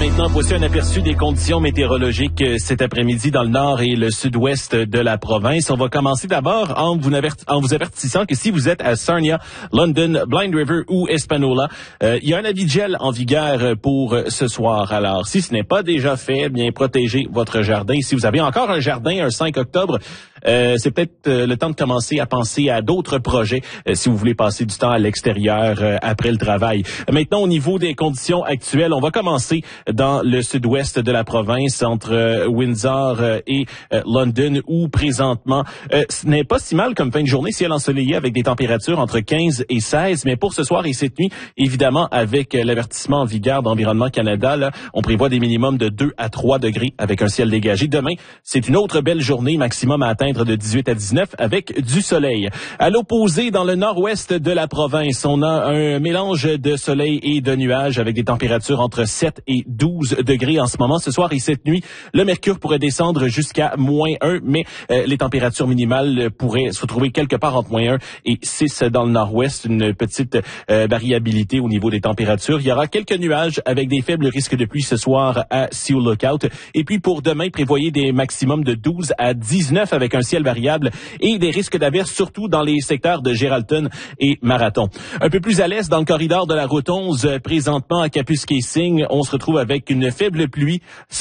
maintenant, voici un aperçu des conditions météorologiques cet après-midi dans le nord et le sud-ouest de la province. On va commencer d'abord en vous avertissant que si vous êtes à Sarnia, London, Blind River ou Espanola, il y a un avis de gel en vigueur pour ce soir. Alors, si ce n'est pas déjà fait, bien protégez votre jardin. Si vous avez encore un jardin un 5 octobre, c'est peut-être le temps de commencer à penser à d'autres projets si vous voulez passer du temps à l'extérieur après le travail. Maintenant, au niveau des conditions actuelles, on va commencer dans le sud-ouest de la province, entre Windsor et London, où présentement, ce n'est pas si mal comme fin de journée, ciel ensoleillé avec des températures entre 15 et 16, mais pour ce soir et cette nuit, évidemment, avec l'avertissement en vigueur d'Environnement Canada, là, on prévoit des minimums de 2 à 3 degrés avec un ciel dégagé. Demain, c'est une autre belle journée, maximum à atteindre de 18 à 19 avec du soleil. À l'opposé, dans le nord-ouest de la province, on a un mélange de soleil et de nuages avec des températures entre 7 et 12 degrés en ce moment. Ce soir et cette nuit, le mercure pourrait descendre jusqu'à -1, mais les températures minimales pourraient se retrouver quelque part entre -1 et 6 dans le nord-ouest. Une petite variabilité au niveau des températures. Il y aura quelques nuages avec des faibles risques de pluie ce soir à Sea Lookout. Et puis pour demain, prévoyez des maximums de 12 à 19 avec un ciel variable et des risques d'averses surtout dans les secteurs de Geraldton et Marathon. Un peu plus à l'est, dans le corridor de la route 11, présentement à Capus-Casing, on se retrouve avec une faible pluie,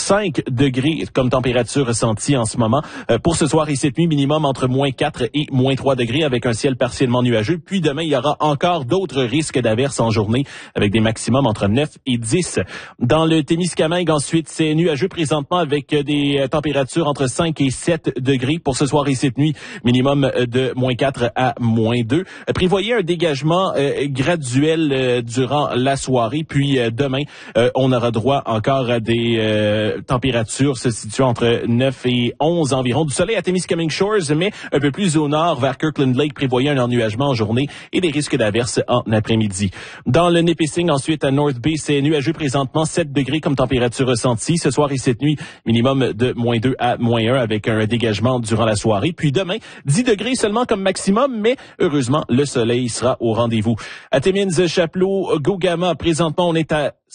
5 degrés comme température ressentie en ce moment. Pour ce soir et cette nuit, minimum entre -4 et -3 degrés avec un ciel partiellement nuageux. Puis demain, il y aura encore d'autres risques d'averses en journée avec des maximums entre 9 et 10. Dans le Témiscamingue, ensuite, c'est nuageux présentement avec des températures entre 5 et 7 degrés. Pour ce soir et cette nuit, minimum de -4 à -2. Prévoyez un dégagement graduel durant la soirée. Puis demain, on aura droit encore à des températures se situant entre 9 et 11 environ. Du soleil à Témiscamingue Shores, mais un peu plus au nord, vers Kirkland Lake, prévoyez un ennuagement en journée et des risques d'averses en après-midi. Dans le Nipissing, ensuite à North Bay, c'est nuageux présentement, 7 degrés comme température ressentie. Ce soir et cette nuit, minimum de -2 à -1 avec un dégagement durant la soirée. Puis demain, 10 degrés seulement comme maximum, mais heureusement, le soleil sera au rendez-vous. À Timmins, Chapleau, Gogama, présentement, on est à